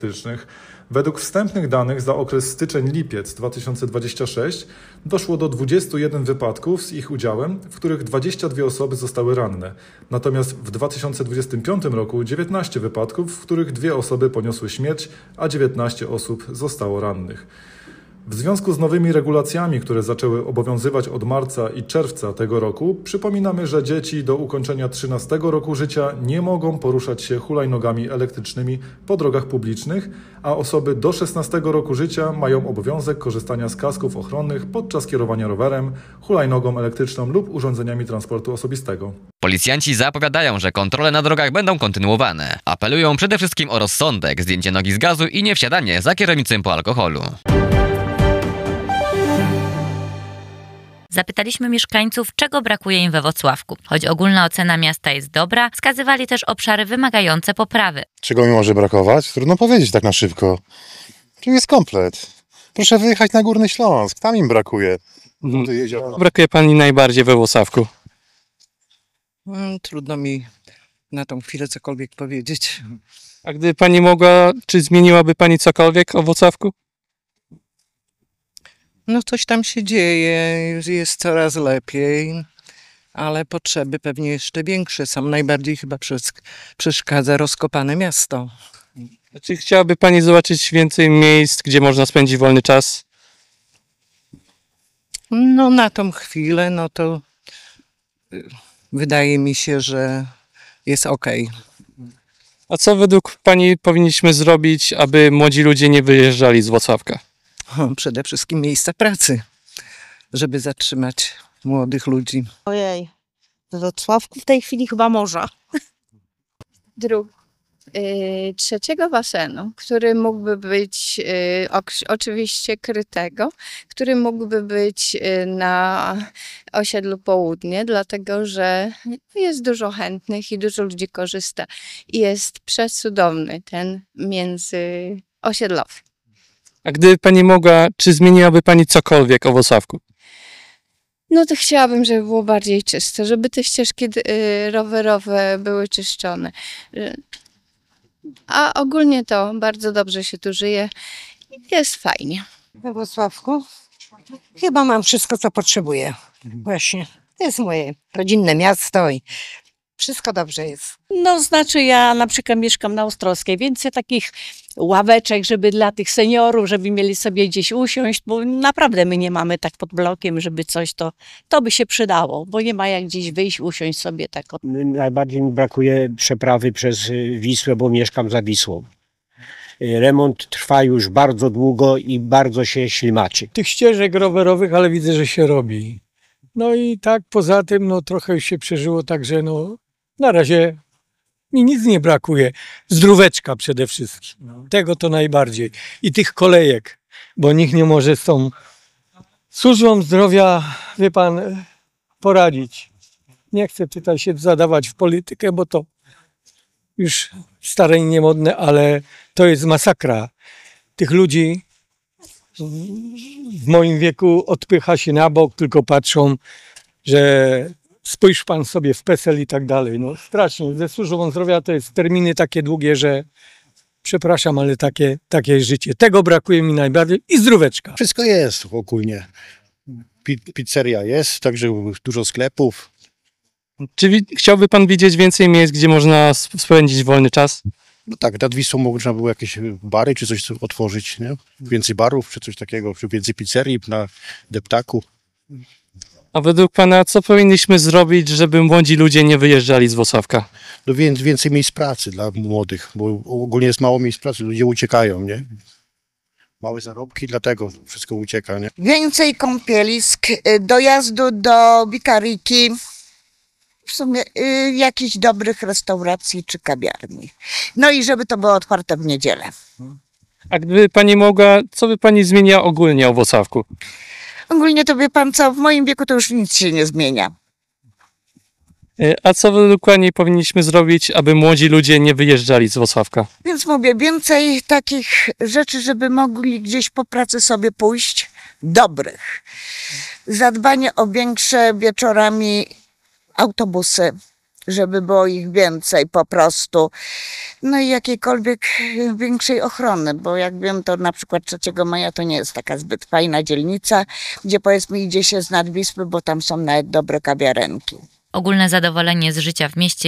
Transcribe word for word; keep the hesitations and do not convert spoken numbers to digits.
Według wstępnych danych za okres styczeń-lipiec dwa tysiące dwudziesty szósty doszło do dwudziestu jeden wypadków z ich udziałem, w których dwadzieścia dwie osoby zostały ranne. Natomiast w dwa tysiące dwudziestym piątym roku dziewiętnaście wypadków, w których dwie osoby poniosły śmierć, a dziewiętnaście osób zostało rannych. W związku z nowymi regulacjami, które zaczęły obowiązywać od marca i czerwca tego roku, przypominamy, że dzieci do ukończenia trzynastego roku życia nie mogą poruszać się hulajnogami elektrycznymi po drogach publicznych, a osoby do szesnastego roku życia mają obowiązek korzystania z kasków ochronnych podczas kierowania rowerem, hulajnogą elektryczną lub urządzeniami transportu osobistego. Policjanci zapowiadają, że kontrole na drogach będą kontynuowane. Apelują przede wszystkim o rozsądek, zdjęcie nogi z gazu i niewsiadanie za kierownicą po alkoholu. Zapytaliśmy mieszkańców, czego brakuje im we Włocławku. Choć ogólna ocena miasta jest dobra, wskazywali też obszary wymagające poprawy. Czego mi może brakować? Trudno powiedzieć tak na szybko. Tu jest komplet. Proszę wyjechać na Górny Śląsk, tam im brakuje. Mhm. Brakuje pani najbardziej we Włocławku? Hmm, trudno mi na tą chwilę cokolwiek powiedzieć. A gdyby pani mogła, czy zmieniłaby pani cokolwiek o Włocławku? No coś tam się dzieje, jest coraz lepiej, ale potrzeby pewnie jeszcze większe są. Najbardziej chyba przeszkadza rozkopane miasto. Czy chciałaby pani zobaczyć więcej miejsc, gdzie można spędzić wolny czas? No na tą chwilę, no to wydaje mi się, że jest okej. A co według pani powinniśmy zrobić, aby młodzi ludzie nie wyjeżdżali z Włocławka? Przede wszystkim miejsca pracy, żeby zatrzymać młodych ludzi. Ojej, w Wrocławku w tej chwili chyba morza. Dru yy, trzeciego basenu, który mógłby być yy, ok, oczywiście krytego, który mógłby być yy, na osiedlu Południe, dlatego że jest dużo chętnych i dużo ludzi korzysta. I jest przecudowny ten międzyosiedlowy. A gdyby pani mogła, czy zmieniłaby pani cokolwiek o Włocławku? No to chciałabym, żeby było bardziej czyste, żeby te ścieżki y, rowerowe były czyszczone. Y, a ogólnie to bardzo dobrze się tu żyje i jest fajnie. We Włocławku chyba mam wszystko, co potrzebuję. Właśnie. To jest moje rodzinne miasto i wszystko dobrze jest. No znaczy ja na przykład mieszkam na Ostrowskiej, więcej takich ławeczek, żeby dla tych seniorów, żeby mieli sobie gdzieś usiąść, bo naprawdę my nie mamy tak pod blokiem, żeby coś to, to by się przydało, bo nie ma jak gdzieś wyjść, usiąść sobie tak. Najbardziej mi brakuje przeprawy przez Wisłę, bo mieszkam za Wisłą. Remont trwa już bardzo długo i bardzo się ślimaczy. Tych ścieżek rowerowych, ale widzę, że się robi. No i tak poza tym, no trochę się przeżyło, także no na razie mi nic nie brakuje. Zdróweczka przede wszystkim. Tego to najbardziej. I tych kolejek, bo nikt nie może z tą służbą zdrowia, wie pan, poradzić. Nie chcę tutaj się zadawać w politykę, bo to już stare i niemodne, ale to jest masakra. Tych ludzi w moim wieku odpycha się na bok, tylko patrzą, że spójrz pan sobie w PESEL i tak dalej. No strasznie. Ze służbą zdrowia to jest terminy takie długie, że przepraszam, ale takie, takie jest życie. Tego brakuje mi najbardziej i zdróweczka. Wszystko jest ogólnie. Pizzeria jest, także dużo sklepów. Czy chciałby pan widzieć więcej miejsc, gdzie można spędzić wolny czas? No tak, nad Wisłą można było jakieś bary czy coś otworzyć, nie? Więcej barów czy coś takiego, czy więcej pizzerii na deptaku. A według pana co powinniśmy zrobić, żeby młodzi ludzie nie wyjeżdżali z Włocławka? No więc więcej miejsc pracy dla młodych, bo ogólnie jest mało miejsc pracy, ludzie uciekają, nie? Małe zarobki, dlatego wszystko ucieka, nie? Więcej kąpielisk, dojazdu do Wikaryki, w sumie y, jakichś dobrych restauracji czy kawiarni. No i żeby to było otwarte w niedzielę. A gdyby pani mogła, co by pani zmieniła ogólnie o Włocławku? Ogólnie to wie pan co, w moim wieku to już nic się nie zmienia. A co według pani powinniśmy zrobić, aby młodzi ludzie nie wyjeżdżali z Włocławka? Więc mówię, więcej takich rzeczy, żeby mogli gdzieś po pracy sobie pójść, dobrych. Zadbanie o większe wieczorami autobusy, żeby było ich więcej po prostu. No i jakiejkolwiek większej ochrony, bo jak wiem, to na przykład trzeciego maja to nie jest taka zbyt fajna dzielnica, gdzie powiedzmy idzie się z nad Wisły, bo tam są nawet dobre kawiarenki. Ogólne zadowolenie z życia w mieście